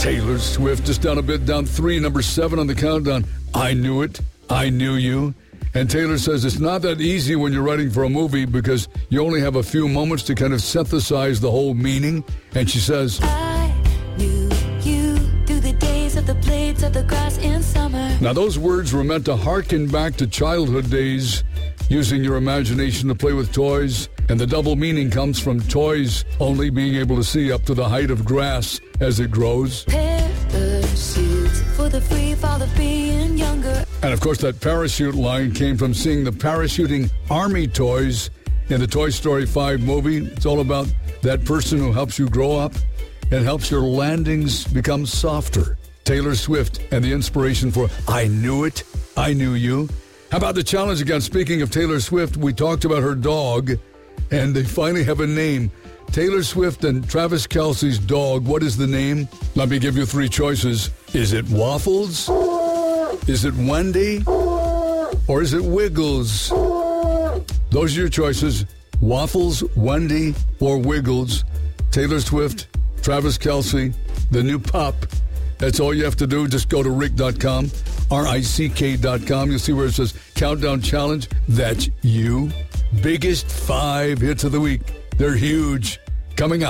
Taylor Swift is down a bit, down 3, number 7 on the countdown. I Knew It, I Knew You. And Taylor says it's not that easy when you're writing for a movie because you only have a few moments to kind of synthesize the whole meaning. And she says, I knew you through the days of the blades of the grass in summer. Now those words were meant to harken back to childhood days, using your imagination to play with toys. And the double meaning comes from toys only being able to see up to the height of grass as it grows. Parachutes for the free fall of being younger. And of course that parachute line came from seeing the parachuting army toys in the Toy Story 5 movie. It's all about that person who helps you grow up and helps your landings become softer. Taylor Swift and the inspiration for I Knew It, I Knew You. How about the challenge again? Speaking of Taylor Swift, we talked about her dog, and they finally have a name. Taylor Swift and Travis Kelce's dog, what is the name? Let me give you 3 choices. Is it Waffles? Is it Wendy? Or is it Wiggles? Those are your choices. Waffles, Wendy, or Wiggles. Taylor Swift, Travis Kelce, the new pup. That's all you have to do. Just go to rick.com, RICK.com. You'll see where it says Countdown Challenge. That's you. Biggest 5 hits of the week. They're huge. Coming up.